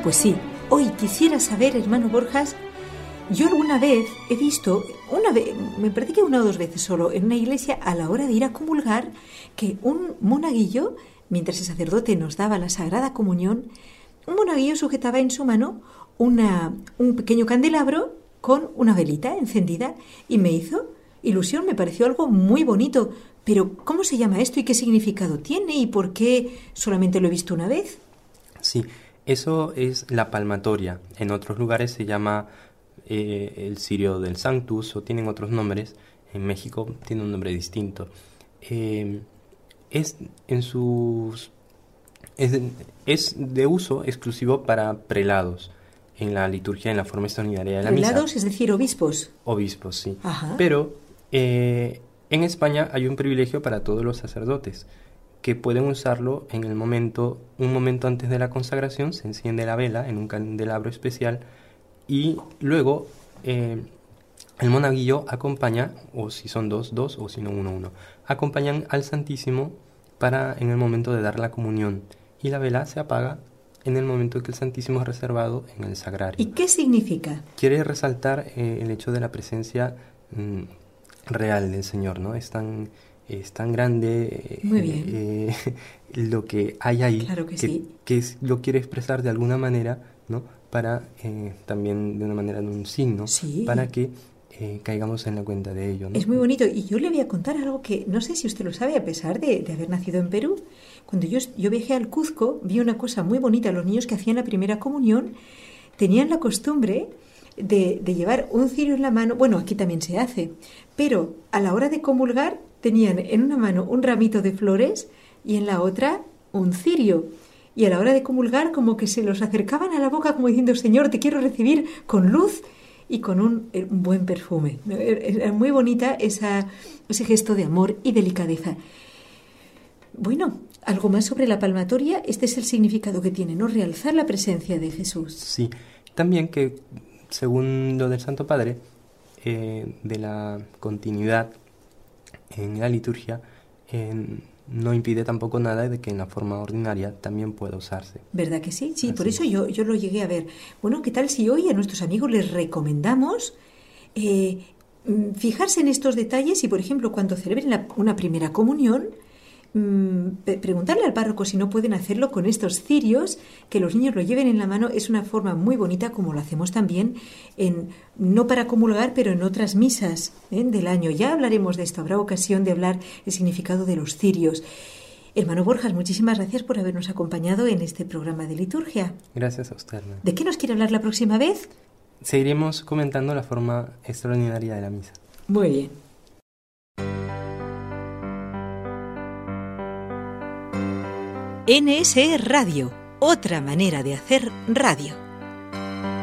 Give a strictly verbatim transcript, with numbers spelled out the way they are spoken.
Pues sí, hoy quisiera saber, hermano Borjas, yo alguna vez he visto, una vez, me parece que una o dos veces solo, en una iglesia a la hora de ir a comulgar, que un monaguillo, mientras el sacerdote nos daba la Sagrada Comunión, un monaguillo sujetaba en su mano una, un pequeño candelabro con una velita encendida y me hizo ilusión, me pareció algo muy bonito. Pero, ¿cómo se llama esto y qué significado tiene y por qué solamente lo he visto una vez? Sí, eso es la palmatoria. En otros lugares se llama eh, el cirio del Sanctus o tienen otros nombres. En México tiene un nombre distinto. Eh, es en sus es de, es de uso exclusivo para prelados en la liturgia, en la forma extraordinaria de la misa. ¿Prelados, es decir, obispos? Obispos, sí. Ajá. Pero eh, en España hay un privilegio para todos los sacerdotes, que pueden usarlo en el momento, un momento antes de la consagración, se enciende la vela en un candelabro especial y luego eh, el monaguillo acompaña, o si son dos, dos, o si no uno, uno, acompañan al Santísimo para en el momento de dar la comunión y la vela se apaga en el momento que el Santísimo es reservado en el sagrario. ¿Y qué significa? Quiere resaltar eh, el hecho de la presencia mm, real del Señor, ¿no? Es tan, es tan grande Muy bien. eh, eh, lo que hay ahí, Claro que que, sí. que es, lo quiere expresar de alguna manera, ¿no? Para eh, también de una manera, en un signo, Sí. para que eh, caigamos en la cuenta de ello, ¿no? Es muy bonito. Y yo le voy a contar algo que no sé si usted lo sabe, a pesar de, de haber nacido en Perú. Cuando yo, yo viajé al Cuzco, vi una cosa muy bonita. Los niños que hacían la primera comunión tenían la costumbre de, de llevar un cirio en la mano. Bueno, aquí también se hace. Pero a la hora de comulgar tenían en una mano un ramito de flores y en la otra un cirio. Y a la hora de comulgar como que se los acercaban a la boca como diciendo: Señor, te quiero recibir con luz y con un, un buen perfume. Era muy bonita esa, ese gesto de amor y delicadeza. Bueno, algo más sobre la palmatoria. Este es el significado que tiene, ¿no? Realzar la presencia de Jesús. Sí, también que según lo del Santo Padre, eh, de la continuidad en la liturgia, eh, no impide tampoco nada de que en la forma ordinaria también pueda usarse. ¿Verdad que sí? Sí, Así por eso es. yo, yo lo llegué a ver. Bueno, ¿qué tal si hoy a nuestros amigos les recomendamos eh, fijarse en estos detalles y, por ejemplo, cuando celebren la, una primera comunión, mmm, preguntarle al párroco si no pueden hacerlo con estos cirios, que los niños lo lleven en la mano? Es una forma muy bonita, como lo hacemos también, en, no para comulgar, pero en otras misas ¿eh? del año. Ya hablaremos de esto, habrá ocasión de hablar el significado de los cirios. Hermano Borjas, muchísimas gracias por habernos acompañado en este programa de liturgia. Gracias a usted. ¿No? ¿De qué nos quiere hablar la próxima vez? Seguiremos comentando la forma extraordinaria de la misa. Muy bien. N S E Radio, otra manera de hacer radio.